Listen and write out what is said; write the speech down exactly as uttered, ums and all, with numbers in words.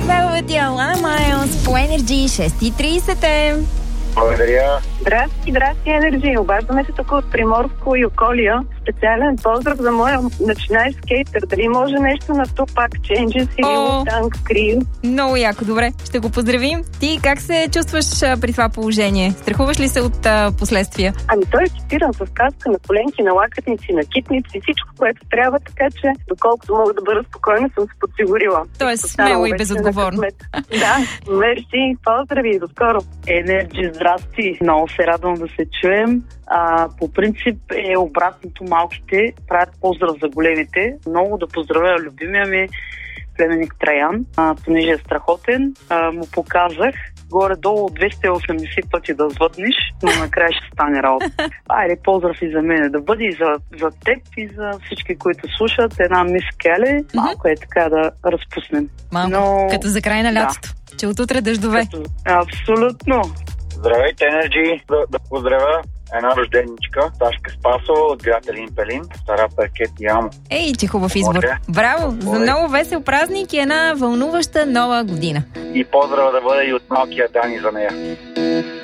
Velvet и Алана Майлз по Energy шест и трийсет. Благодаря. Здрасти, здрасти, Енерджи. Обаждаме се тук от Приморско и околия. Специален поздрав за моя начинаещ скейтър. Дали може нещо на Tupac Changes или Wu-Tang Cream? Много яко, добре. Ще го поздравим. Ти как се чувстваш а, при това положение? Страхуваш ли се от а, последствия? Ами той е екипиран с каска на коленки, на лакътници, на китници, всичко, което трябва, така че доколкото мога да бъда спокойна, съм се подсигурила. Тоест смело и безотговорно. Да, мерси, поздрави и до скоро. Енерджи, здрасти. Много се радвам да се чуем. А, по принцип е обратното, малките правят поздрав за големите. Много да поздравя любимия ми племенник Траян, а, понеже е страхотен. А, му показах горе-долу двеста и осемдесет пъти да звътнеш, но накрая ще стане работа. Айде, поздрав и за мене. Да бъде и за, за теб и за всички, които слушат. Една мис Келе, малко е така да разпуснем. Малко, но... като за край на лятото. Да. Че от утре дъждове. Като... Абсолютно. Здравейте, Енерджи! Да, да поздравя една рожденичка, Сашка Спасова от град Елин Пелин, Стара Паркет и Амо. Ей, че хубав избор. Браво! За много весел празник и една вълнуваща нова година. И поздрава да бъде и от малкия Дани за нея.